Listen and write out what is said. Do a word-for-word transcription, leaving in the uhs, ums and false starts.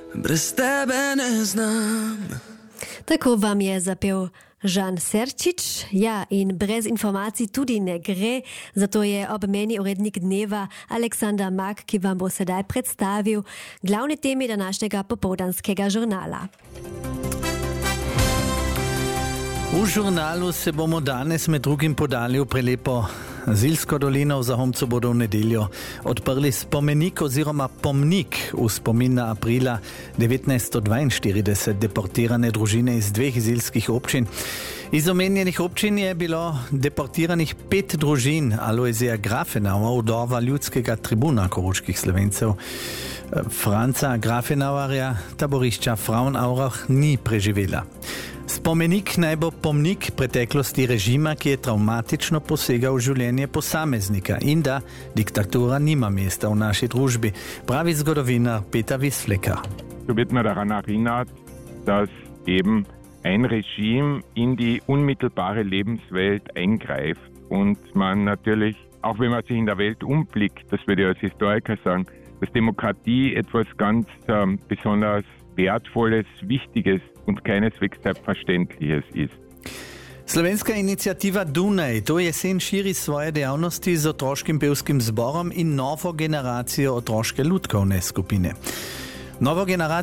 brez tebe ne znam. Tako vam je zapel Žan Serčič. Ja, in brez informacij tudi ne gre, zato je ob meni urednik dneva Aleksander Mak, ki vam bo sedaj predstavil glavne teme današnjega popoldanskega žurnala. V žurnalu se bomo danes med drugim podali v prelepo Zilsko dolino. V Zahomcu bodo v nedeljo odprli spomenik oziroma pomnik v spomin na aprila devetnajststo dvainštirideset deportirane družine iz dveh zilskih občin. Iz omenjenih občin je bilo deportiranih pet družin. Alojzija Grafenauer, vdova ljudskega tribuna koroških Slovencev Franca Grafenauerja, taborišča Frauenaurach ni preživela. Spomenik naj bo pomnik preteklosti režima, ki je travmatično posegal v življenje posameznika in da diktatura nima mesta v naši družbi, pravi zgodovinar Peter Wisflecker. So wird man daran erinnert, dass eben ein Regime in die unmittelbare Lebenswelt eingreift und man natürlich, auch wenn man sich in der Welt umblickt, das würde ich als Historiker sagen, dass Demokratie etwas ganz ähm, besonders Wertvolles, Wichtiges und keineswegs Selbstverständliches ist. Slovenska iniciativa Dunaj to jesen širi svoje dejavnosti z otroškim pevskim zborom in novo generacijo otroške lutkovne skupine. Novo generacijo